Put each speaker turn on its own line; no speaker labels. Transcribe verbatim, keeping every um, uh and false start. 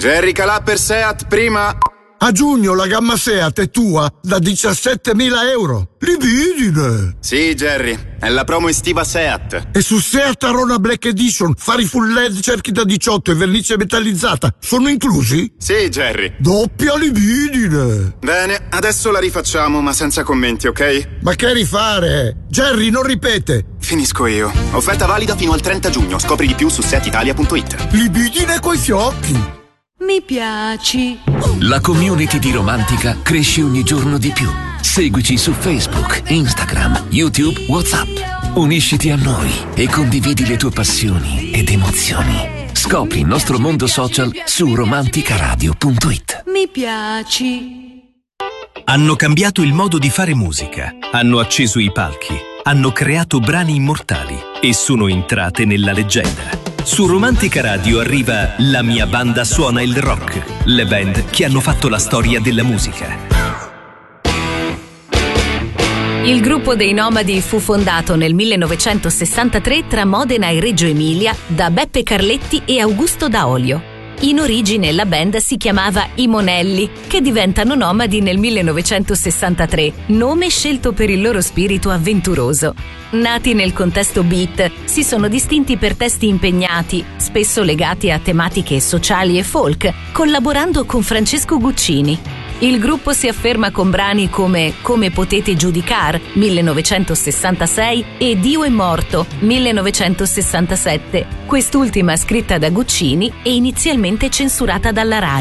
Jerry Calà per Seat, prima.
A giugno la gamma Seat è tua da diciassettemila euro. Libidine!
Sì, Jerry, è la promo estiva Seat.
E su Seat Arona Black Edition, fari full L E D, cerchi da diciotto e vernice metallizzata sono inclusi?
Sì, Jerry.
Doppia libidine!
Bene, adesso la rifacciamo, ma senza commenti, ok?
Ma che rifare? Jerry, non ripete!
Finisco io. Offerta valida fino al trenta giugno. Scopri di più su seat italia punto it.
Libidine coi fiocchi!
Mi piaci.
La community di Romantica cresce ogni giorno di più. Seguici su Facebook, Instagram, YouTube, WhatsApp. Unisciti a noi e condividi le tue passioni ed emozioni. Scopri il nostro mondo social su romanticaradio punto it.
Mi piaci.
Hanno cambiato il modo di fare musica, hanno acceso i palchi, hanno creato brani immortali e sono entrate nella leggenda. Su Romantica Radio arriva La mia banda suona il rock, le band che hanno fatto la storia della musica.
Il gruppo dei Nomadi fu fondato nel millenovecentosessantatré tra Modena e Reggio Emilia da Beppe Carletti e Augusto Daolio. In origine la band si chiamava I Monelli, che diventano Nomadi nel millenovecentosessantatré, nome scelto per il loro spirito avventuroso. Nati nel contesto beat, si sono distinti per testi impegnati, spesso legati a tematiche sociali e folk, collaborando con Francesco Guccini. Il gruppo si afferma con brani come Come potete giudicar, millenovecentosessantasei, e Dio è morto, millenovecentosessantasette, quest'ultima scritta da Guccini e inizialmente censurata dalla Rai.